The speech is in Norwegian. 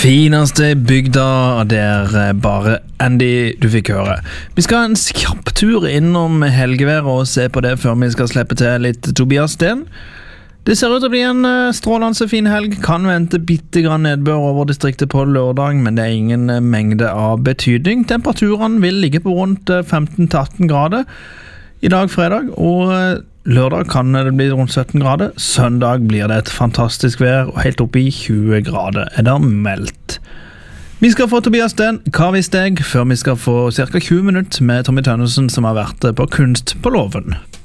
fineste bygda der bare Andy du fikk høre. Vi skal ha en kjapp tur innom helgeværet og se på det før vi skal slippe til litt Tobias Sten. Det ser ut til å bli en strålende fin helg. Kan vente bitte grann nedbør over distriktet på lørdag, men det er ingen mengde av betydning. Temperaturen vil ligge på rundt 15-18 grader i dag fredag, og lørdag kan det bli rundt 17 grader. Søndag blir det et fantastisk vær, og helt opp i 20 grader er det meldt. Vi skal få Tobias Sten, hva visste jeg, før vi skal få ca. 20 minutter med Tommy Tønnesen som har vært på Kunst på Låven.